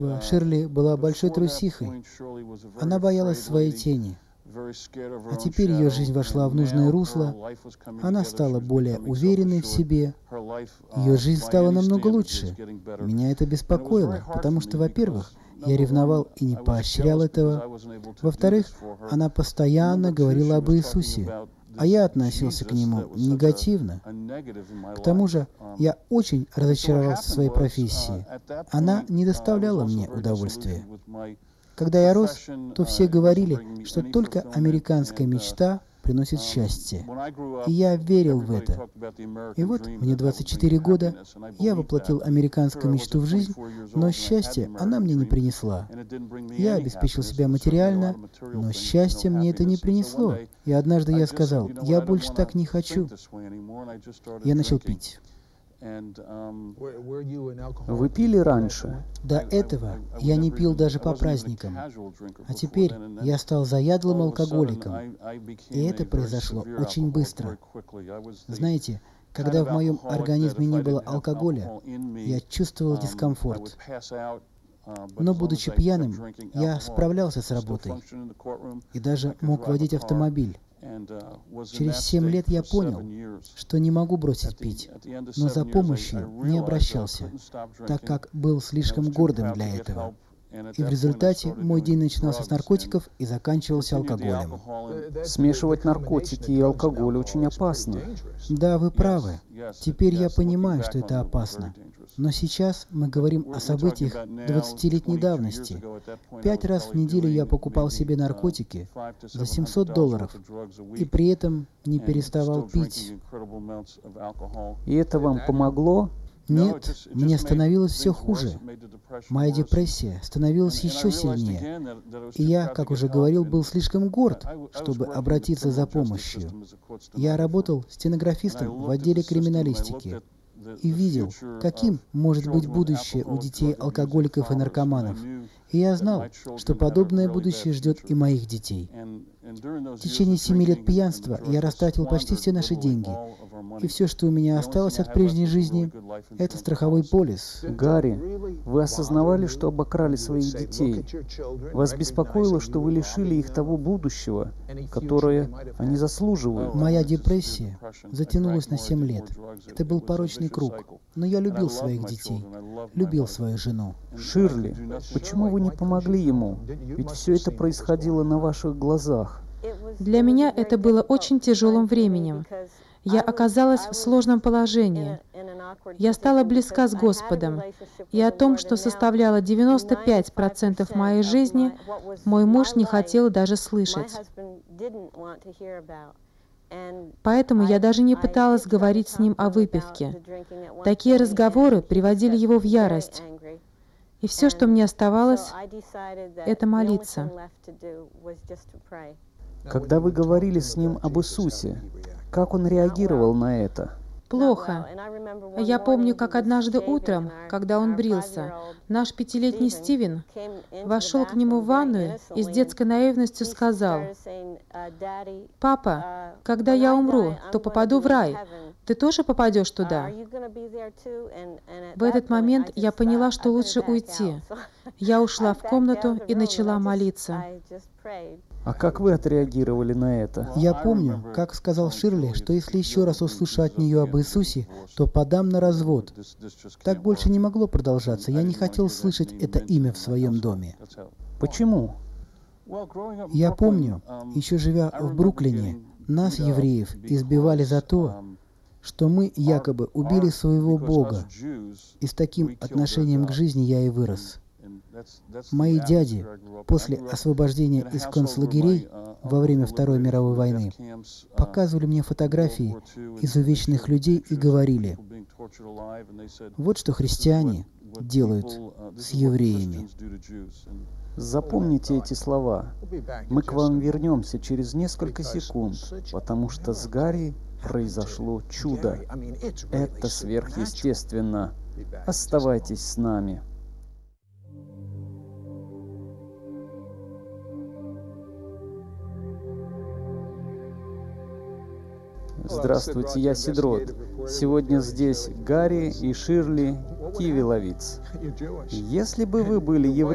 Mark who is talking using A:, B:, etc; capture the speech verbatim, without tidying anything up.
A: Ширли была большой трусихой. Она боялась своей тени. А теперь ее жизнь вошла в нужное русло. Она стала более уверенной в себе. Ее жизнь стала намного лучше. Меня это беспокоило, потому что, во-первых, я ревновал и не поощрял этого. Во-вторых, она постоянно говорила об Иисусе, а я относился к Нему негативно. К тому же, я очень разочаровался в своей профессии. Она не доставляла мне удовольствия. Когда я рос, то все говорили, что только американская мечта приносит счастье. И я верил в это. И вот, мне двадцать четыре года, я воплотил американскую мечту в жизнь, но счастья она мне не принесла. Я обеспечил себя материально, но счастья мне это не принесло. И однажды я сказал: я больше так не хочу. Я начал пить.
B: Вы пили раньше?
A: До этого я не пил даже по праздникам. А теперь я стал заядлым алкоголиком. И это произошло очень быстро. Знаете, когда в моем организме не было алкоголя, я чувствовал дискомфорт. Но, будучи пьяным, я справлялся с работой и даже мог водить автомобиль. Через семь лет я понял, что не могу бросить пить, но за помощью не обращался, так как был слишком гордым для этого. И в результате мой день начинался с наркотиков и заканчивался алкоголем.
B: Смешивать наркотики и алкоголь очень опасно.
A: Да, вы правы. Теперь я понимаю, что это опасно. Но сейчас мы говорим о событиях двадцатилетней давности. Пять раз в неделю я покупал себе наркотики за семьсот долларов и при этом не переставал пить.
B: И это вам помогло?
A: Нет, мне становилось все хуже. Моя депрессия становилась еще сильнее. И я, как уже говорил, был слишком горд, чтобы обратиться за помощью. Я работал стенографистом в отделе криминалистики и видел, каким может быть будущее у детей алкоголиков и наркоманов. И я знал, что подобное будущее ждет и моих детей. В течение семи лет пьянства я растратил почти все наши деньги. И все, что у меня осталось от прежней жизни, это страховой полис.
B: Гарри, вы осознавали, что обокрали своих детей? Вас беспокоило, что вы лишили их того будущего, которое они заслуживают?
A: Моя депрессия затянулась на семь лет. Это был порочный круг. Но я любил своих детей, любил свою жену.
B: Ширли, почему вы не помогли ему? Ведь все это происходило на ваших глазах.
C: Для меня это было очень тяжелым временем. Я оказалась в сложном положении. Я стала близка с Господом, и о том, что составляло девяносто пять процентов моей жизни, мой муж не хотел даже слышать. Поэтому я даже не пыталась говорить с ним о выпивке. Такие разговоры приводили его в ярость. И все, что мне оставалось, это молиться.
B: Когда вы говорили с ним об Иисусе, как он реагировал на это?
C: Плохо. Я помню, как однажды утром, когда он брился, наш пятилетний Стивен вошел к нему в ванную и с детской наивностью сказал: «Папа, когда я умру, то попаду в рай. Ты тоже попадешь туда?» В этот момент я поняла, что лучше уйти. Я ушла в комнату и начала молиться.
B: А как вы отреагировали на это?
A: Я помню, как сказал Ширли, что если еще раз услышу от нее об Иисусе, то подам на развод. Так больше не могло продолжаться. Я не хотел слышать это имя в своем доме.
B: Почему?
A: Я помню, еще живя в Бруклине, нас, евреев, избивали за то, что мы якобы убили своего Бога. И с таким отношением к жизни я и вырос. Мои дяди после освобождения из концлагерей во время Второй мировой войны показывали мне фотографии изувеченных людей и говорили: вот что христиане делают с евреями.
B: Запомните эти слова. Мы к вам вернемся через несколько секунд, потому что с Гарри произошло чудо. Это сверхъестественно. Оставайтесь с нами. Здравствуйте, я Сидрот. Сегодня здесь Гарри и Ширли, Тиви Ловиц. Если бы вы были евреем,